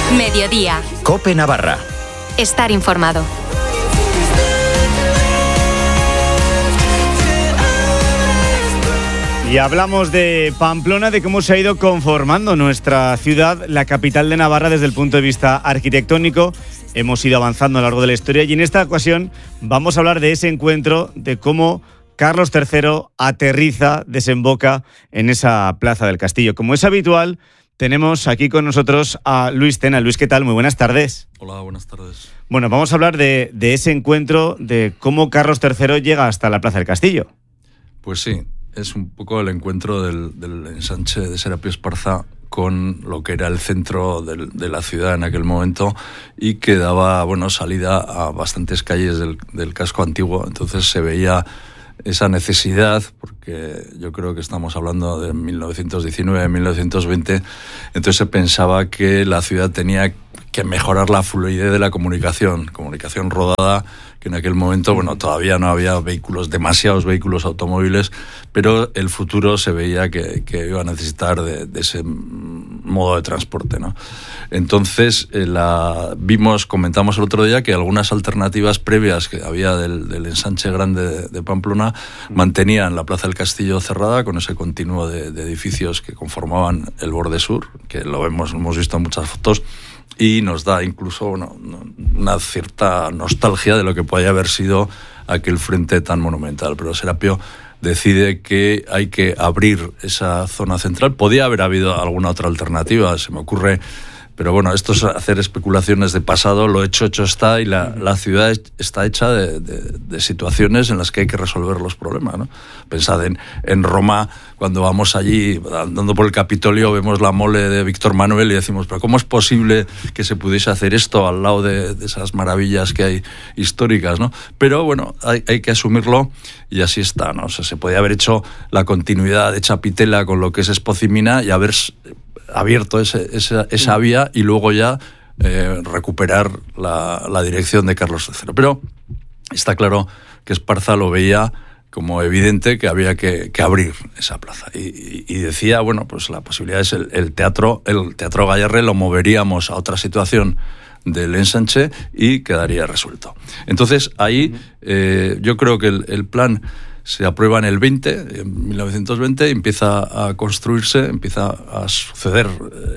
Mediodía. COPE Navarra. Estar informado. Y hablamos de Pamplona, de cómo se ha ido conformando nuestra ciudad, la capital de Navarra, desde el punto de vista arquitectónico. Hemos ido avanzando a lo largo de la historia y en esta ocasión vamos a hablar de ese encuentro, de cómo Carlos III aterriza, desemboca en esa plaza del Castillo. Como es habitual, tenemos aquí con nosotros a Luis Tena. Luis, ¿qué tal? Muy buenas tardes. Hola, buenas tardes. Bueno, vamos a hablar de ese encuentro, de cómo Carlos III llega hasta la plaza del Castillo. Pues sí. Es un poco el encuentro del ensanche de Serapio Esparza con lo que era el centro de la ciudad en aquel momento y que daba salida a bastantes calles del casco antiguo. Entonces se veía esa necesidad, porque yo creo que estamos hablando de 1919, 1920, entonces se pensaba que la ciudad tenía que mejorar la fluidez de la comunicación rodada, que en aquel momento, todavía no había demasiados vehículos automóviles, pero el futuro se veía que iba a necesitar de ese modo de transporte, ¿no? Entonces, comentamos el otro día que algunas alternativas previas que había del ensanche grande de Pamplona mantenían la Plaza del Castillo cerrada con ese continuo de edificios que conformaban el borde sur, que hemos visto en muchas fotos, y nos da incluso una cierta nostalgia de lo que podía haber sido aquel frente tan monumental. Pero Serapio decide que hay que abrir esa zona central. Podía haber habido alguna otra alternativa, se me ocurre, pero esto es hacer especulaciones de pasado. Lo hecho está, y la ciudad está hecha de situaciones en las que hay que resolver los problemas, ¿no? Pensad en Roma, cuando vamos allí andando por el Capitolio, vemos la mole de Víctor Manuel y decimos, pero ¿cómo es posible que se pudiese hacer esto al lado de esas maravillas que hay históricas, ¿no? Pero hay que asumirlo y así está, ¿no? O sea, se podía haber hecho la continuidad de Chapitela con lo que es Espocimina y haber abierto esa vía y luego ya recuperar la dirección de Carlos III. Pero está claro que Esparza lo veía como evidente que había que abrir esa plaza. Y decía, la posibilidad es el Teatro Gayarre lo moveríamos a otra situación del ensanche y quedaría resuelto. Entonces ahí yo creo que el plan se aprueba en 1920, empieza a construirse, empieza a suceder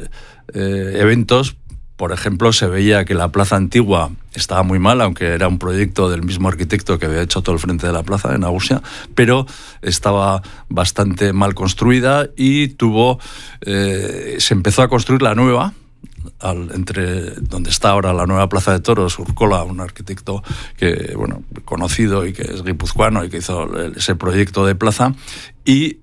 eventos. Por ejemplo, se veía que la plaza antigua estaba muy mal, aunque era un proyecto del mismo arquitecto que había hecho todo el frente de la plaza, en Ausia, pero estaba bastante mal construida y se empezó a construir la nueva, entre donde está ahora la nueva Plaza de Toros, Urkola, un arquitecto conocido y que es guipuzcoano y que hizo ese proyecto de plaza, y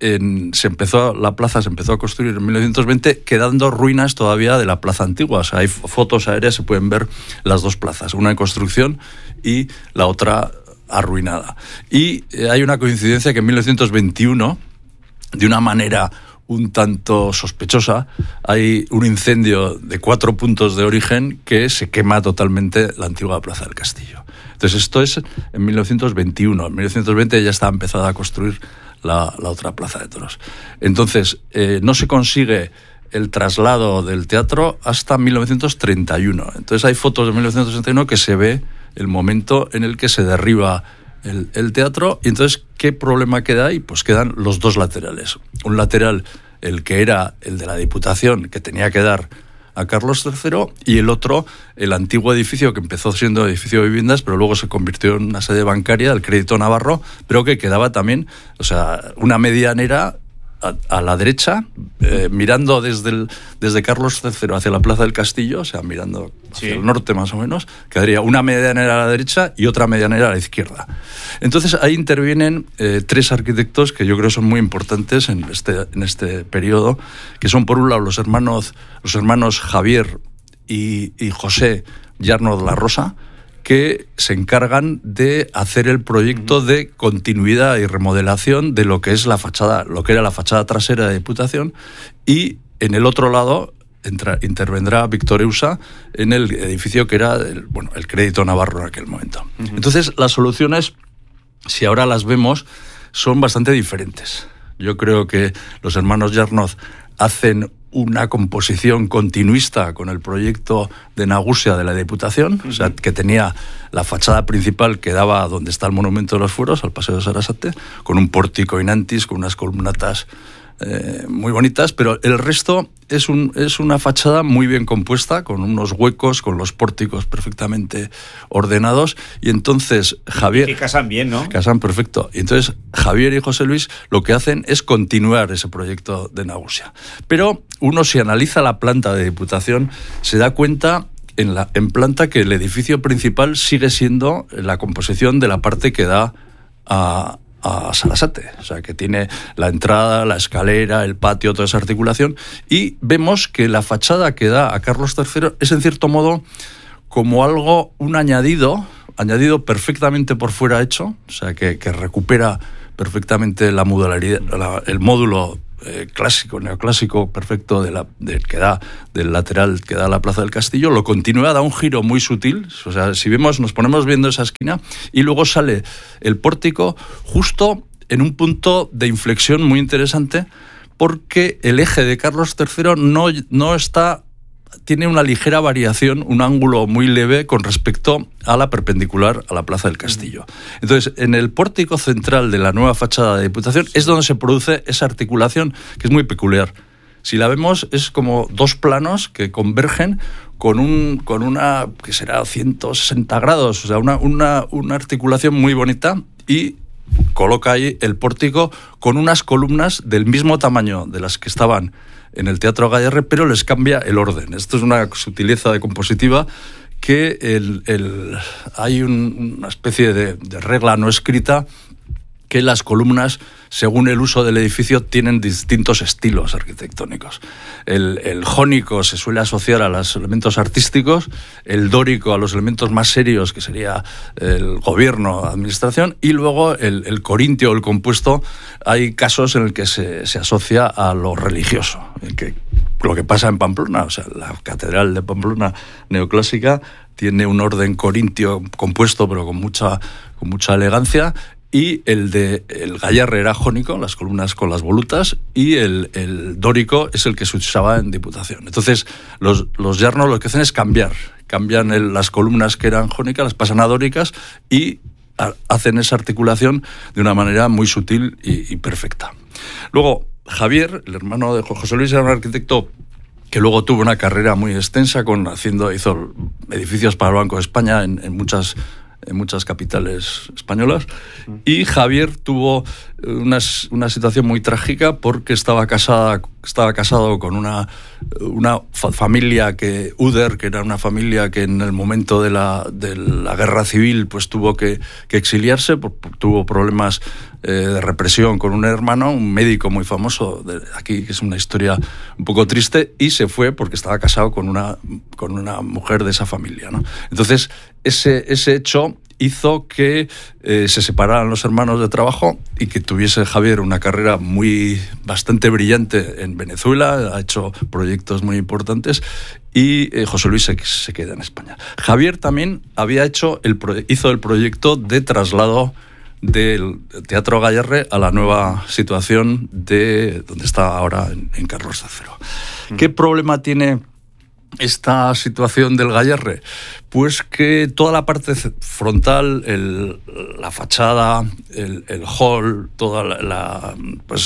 la plaza se empezó a construir en 1920, quedando ruinas todavía de la plaza antigua. O sea, hay fotos aéreas, se pueden ver las dos plazas, una en construcción y la otra arruinada. Y hay una coincidencia que en 1921, de una manera un tanto sospechosa, hay un incendio de 4 puntos de origen que se quema totalmente la antigua Plaza del Castillo. Entonces esto es en 1921. En 1920 ya estaba empezada a construir la otra Plaza de Toros. Entonces no se consigue el traslado del teatro hasta 1931. Entonces hay fotos de 1931 que se ve el momento en el que se derriba el teatro. Y entonces, ¿qué problema queda ahí? Pues quedan los dos laterales. Un lateral, el que era el de la Diputación, que tenía que dar a Carlos III, y el otro, el antiguo edificio que empezó siendo edificio de viviendas, pero luego se convirtió en una sede bancaria, el Crédito Navarro, pero que quedaba también, una medianera a la derecha, mirando desde Carlos III hacia la Plaza del Castillo, mirando hacia el norte más o menos, quedaría una medianera a la derecha y otra medianera a la izquierda. Entonces ahí intervienen 3 arquitectos que yo creo son muy importantes en este periodo, que son por un lado los hermanos Javier y José Yarno de la Rosa, que se encargan de hacer el proyecto de continuidad y remodelación de lo que es la fachada, lo que era la fachada trasera de Diputación, y en el otro lado intervendrá Víctor Eusa en el edificio que era el Crédito Navarro en aquel momento. Entonces las soluciones, si ahora las vemos, son bastante diferentes. Yo creo que los hermanos Yarnoz hacen una composición continuista con el proyecto de Nagusia de la Diputación, o sea, que tenía la fachada principal que daba a donde está el Monumento de los Fueros, al Paseo de Sarasate, con un pórtico in antis, con unas columnatas muy bonitas, pero el resto es una fachada muy bien compuesta, con unos huecos, con los pórticos perfectamente ordenados, y entonces Javier... Y casan bien, ¿no? Casan perfecto. Y entonces Javier y José Luis lo que hacen es continuar ese proyecto de Nagusia. Pero uno, si analiza la planta de Diputación, se da cuenta en planta que el edificio principal sigue siendo la composición de la parte que da a Sarasate, o sea, que tiene la entrada, la escalera, el patio, toda esa articulación, y vemos que la fachada que da a Carlos III es en cierto modo como algo, un añadido perfectamente por fuera hecho, o sea, que recupera perfectamente la modularidad, el módulo clásico, neoclásico perfecto del lateral que da a la Plaza del Castillo, lo continúa, da un giro muy sutil, o sea, si vemos, nos ponemos viendo esa esquina y luego sale el pórtico justo en un punto de inflexión muy interesante, porque el eje de Carlos III no está, tiene una ligera variación, un ángulo muy leve con respecto a la perpendicular a la Plaza del Castillo. Entonces, en el pórtico central de la nueva fachada de Diputación es donde se produce esa articulación, que es muy peculiar. Si la vemos, es como dos planos que convergen con una, que será 160 grados, o sea, una articulación muy bonita, y coloca ahí el pórtico con unas columnas del mismo tamaño de las que estaban en el Teatro Gayarre, pero les cambia el orden. Esto es una sutileza de compositiva que hay una especie de regla no escrita, que las columnas, según el uso del edificio, tienen distintos estilos arquitectónicos. El jónico se suele asociar a los elementos artísticos, el dórico a los elementos más serios, que sería el gobierno, administración, y luego el corintio, el compuesto, hay casos en el que se asocia a lo religioso, lo que pasa en Pamplona, o sea, la catedral de Pamplona neoclásica tiene un orden corintio compuesto, pero con mucha elegancia. Y el Gayarre era jónico, las columnas con las volutas, y el dórico es el que se usaba en Diputación. Entonces, los yernos lo que hacen es cambian las columnas que eran jónicas, las pasan a dóricas, y hacen esa articulación de una manera muy sutil y perfecta. Luego, Javier, el hermano de José Luis, era un arquitecto que luego tuvo una carrera muy extensa, hizo edificios para el Banco de España en muchas capitales españolas, y Javier tuvo una situación muy trágica porque estaba casado con una familia Uder, que era una familia que en el momento de la guerra civil pues tuvo que exiliarse, tuvo problemas de represión con un hermano, un médico muy famoso de aquí, que es una historia un poco triste, y se fue porque estaba casado con una mujer de esa familia, ¿no? Entonces, ese hecho hizo que se separaran los hermanos de trabajo y que tuviese Javier una carrera bastante brillante en Venezuela, ha hecho proyectos muy importantes, y José Luis se queda en España. Javier también hizo el proyecto de traslado del Teatro Gayarre a la nueva situación de donde está ahora en Carlos III. ¿Qué problema tiene esta situación del Gayarre? Pues que toda la parte frontal, la fachada, el hall, toda la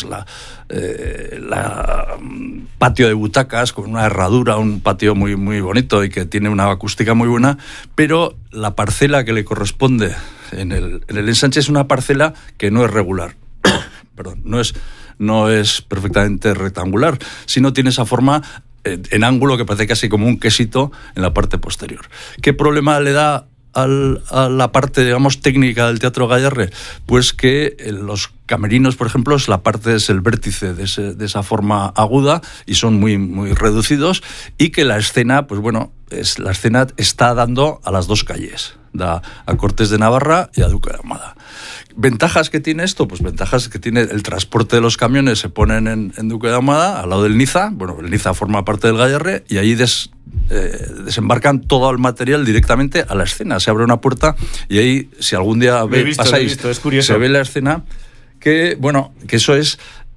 patio de butacas con una herradura, un patio muy, muy bonito y que tiene una acústica muy buena, pero la parcela que le corresponde en el ensanche es una parcela que no es regular. Perdón, no es perfectamente rectangular, sino tiene esa forma en ángulo que parece casi como un quesito en la parte posterior. ¿Qué problema le da a la parte, digamos, técnica del Teatro Gayarre? Pues que los camerinos, por ejemplo, es el vértice de esa forma aguda y son muy, muy reducidos, y que la escena, pues bueno, la escena está dando a las dos calles, da a Cortes de Navarra y a Duque de Almada. ¿Ventajas que tiene esto? Pues ventajas que tiene el transporte de los camiones, se ponen en Duque de Almada, al lado del Niza. Bueno, el Niza forma parte del Gayarre, y ahí desembarcan todo el material directamente a la escena. Se abre una puerta y ahí, si algún día pasáis, se ve la escena, que eso es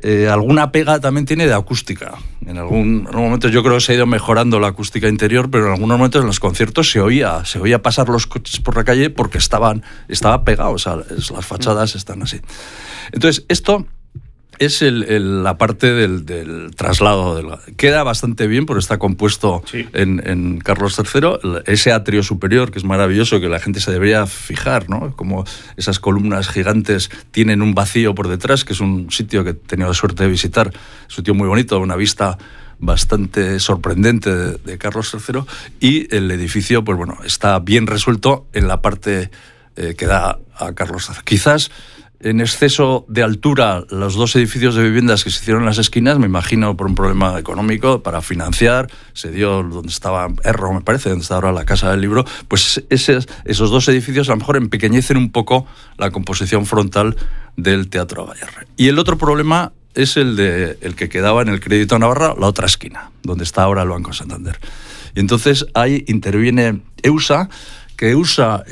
alguna pega también tiene de acústica. En algún momento yo creo que se ha ido mejorando la acústica interior, pero en algunos momentos en los conciertos se oía pasar los coches por la calle porque estaba pegado, o sea, las fachadas están así. Entonces, esto es la parte del traslado. Queda bastante bien porque está compuesto en Carlos III. Ese atrio superior, que es maravilloso, que la gente se debería fijar, ¿no? Como esas columnas gigantes tienen un vacío por detrás, que es un sitio que he tenido la suerte de visitar. Es un sitio muy bonito, una vista bastante sorprendente de Carlos III. Y el edificio, pues bueno, está bien resuelto en la parte que da a Carlos III. Quizás en exceso de altura los dos edificios de viviendas que se hicieron en las esquinas, me imagino por un problema económico, para financiar, se dio donde estaba Erro, me parece, donde está ahora la Casa del Libro, pues esos dos edificios a lo mejor empequeñecen un poco la composición frontal del Teatro Gayarre. Y el otro problema es el que quedaba en el Crédito Navarra, la otra esquina, donde está ahora el Banco Santander. Y entonces ahí interviene EUSA, que EUSA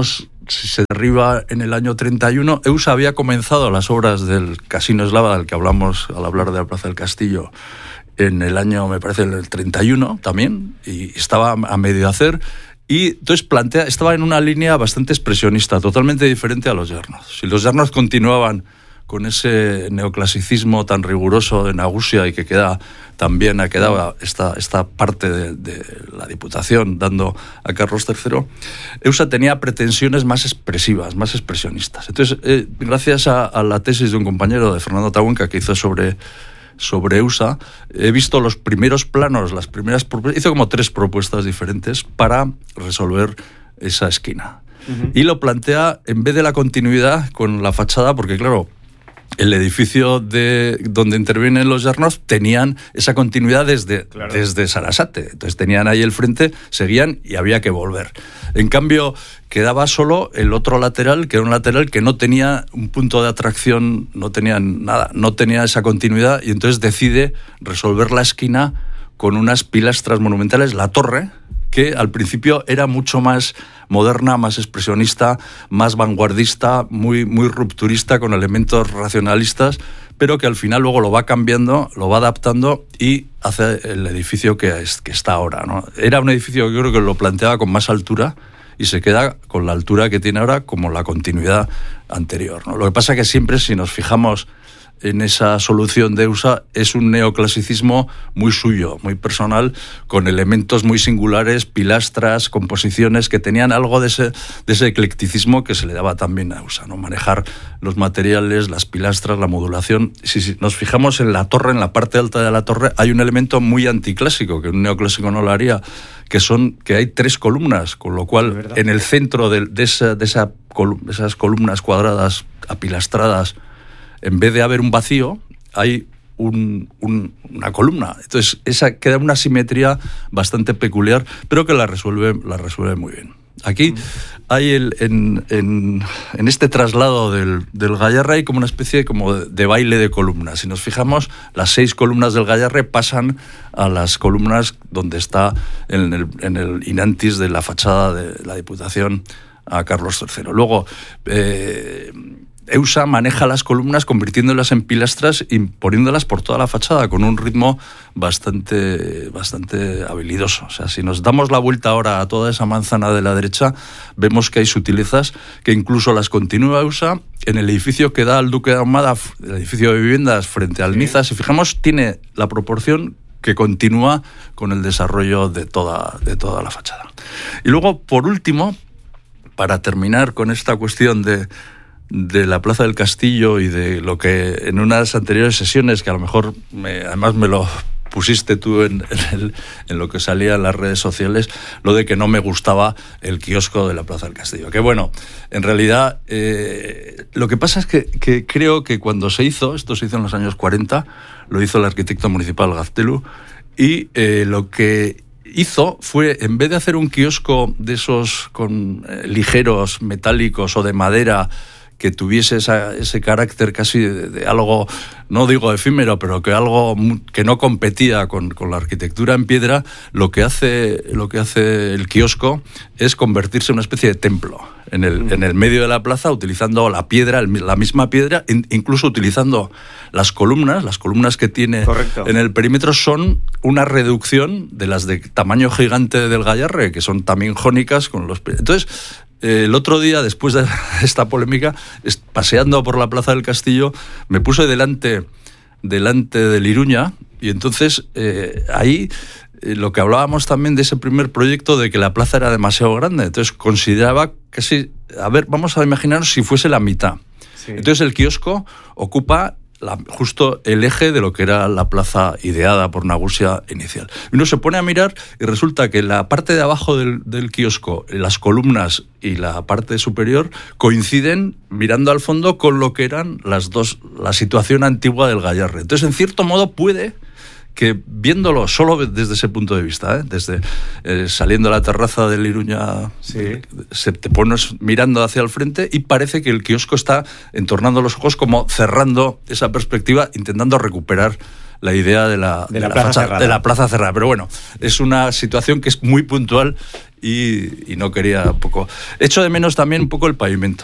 se derriba en el año 31. EUSA había comenzado las obras del Casino Eslava, del que hablamos al hablar de la Plaza del Castillo, en el año, me parece, el 31 también, y estaba a medio hacer. Y entonces estaba en una línea bastante expresionista, totalmente diferente a los Jarnoz. Si los Jarnoz continuaban con ese neoclasicismo tan riguroso de Nagusia y que también ha quedado esta parte de la Diputación dando a Carlos III, EUSA tenía pretensiones más expresivas, más expresionistas. Entonces, gracias a la tesis de un compañero, de Fernando Tabuenca, que hizo sobre EUSA, he visto los primeros planos, hizo como 3 propuestas diferentes para resolver esa esquina. Uh-huh. Y lo plantea en vez de la continuidad con la fachada, porque claro, el edificio donde intervienen los Jarnoz tenían esa continuidad desde Sarasate. Entonces tenían ahí el frente, seguían y había que volver. En cambio, quedaba solo el otro lateral, que era un lateral que no tenía un punto de atracción, no tenía nada, no tenía esa continuidad, y entonces decide resolver la esquina con unas pilastras monumentales, la torre, que al principio era mucho más moderna, más expresionista, más vanguardista, muy, muy rupturista, con elementos racionalistas, pero que al final luego lo va cambiando, lo va adaptando y hace el edificio que está ahora, ¿no? Era un edificio que yo creo que lo planteaba con más altura y se queda con la altura que tiene ahora como la continuidad anterior, ¿no? Lo que pasa es que siempre, si nos fijamos en esa solución de EUSA, es un neoclasicismo muy suyo, muy personal, con elementos muy singulares, pilastras, composiciones que tenían algo de ese eclecticismo que se le daba también a EUSA, ¿no? Manejar los materiales, las pilastras, la modulación. Si nos fijamos en la torre, en la parte alta de la torre, hay un elemento muy anticlásico, que un neoclásico no lo haría, que hay 3 columnas, con lo cual en el centro de esas columnas cuadradas apilastradas, en vez de haber un vacío, hay una columna. Entonces, esa queda una simetría bastante peculiar, pero que la resuelve muy bien. Aquí hay en este traslado del Gayarre hay como una especie de baile de columnas. Si nos fijamos, las 6 columnas del Gayarre pasan a las columnas donde está en el inantis de la fachada de la Diputación a Carlos III. Luego, EUSA maneja las columnas convirtiéndolas en pilastras y poniéndolas por toda la fachada con un ritmo bastante habilidoso. O sea, si nos damos la vuelta ahora a toda esa manzana de la derecha, vemos que hay sutilezas que incluso las continúa EUSA en el edificio que da al Duque de Ahumada, el edificio de viviendas frente al Niza. Si fijamos, tiene la proporción que continúa con el desarrollo de toda la fachada. Y luego, por último, para terminar con esta cuestión de la Plaza del Castillo y de lo que en unas anteriores sesiones, que a lo mejor además me lo pusiste tú en lo que salía en las redes sociales, lo de que no me gustaba el kiosco de la Plaza del Castillo. Que bueno, en realidad lo que pasa es que creo que cuando esto se hizo en los años 40, lo hizo el arquitecto municipal Gaztelu, y lo que hizo fue, en vez de hacer un kiosco de esos con ligeros, metálicos o de madera, que tuviese ese carácter casi de algo, no digo efímero, pero que algo que no competía con la arquitectura en piedra, lo que hace el kiosco es convertirse en una especie de templo en el medio de la plaza, utilizando la piedra, la misma piedra, incluso utilizando las columnas que tiene. Correcto. En el perímetro son una reducción de las de tamaño gigante del Gayarre, que son también jónicas con los... Entonces, el otro día, después de esta polémica, paseando por la Plaza del Castillo, me puse delante del Iruña, y entonces ahí lo que hablábamos también de ese primer proyecto de que la plaza era demasiado grande, entonces consideraba casi, vamos a imaginarnos si fuese la mitad. Sí. Entonces el kiosco ocupa justo el eje de lo que era la plaza ideada por Nagusia inicial. Uno se pone a mirar y resulta que la parte de abajo del kiosco, las columnas y la parte superior coinciden mirando al fondo con lo que eran la situación antigua del Gayarre. Entonces, en cierto modo, puede que viéndolo solo desde ese punto de vista, desde saliendo a la terraza del Iruña, sí, te pones mirando hacia el frente y parece que el kiosco está entornando los ojos, como cerrando esa perspectiva, intentando recuperar la idea de la plaza cerrada. Pero bueno, es una situación que es muy puntual y no quería un poco... Echo de menos también un poco el pavimento.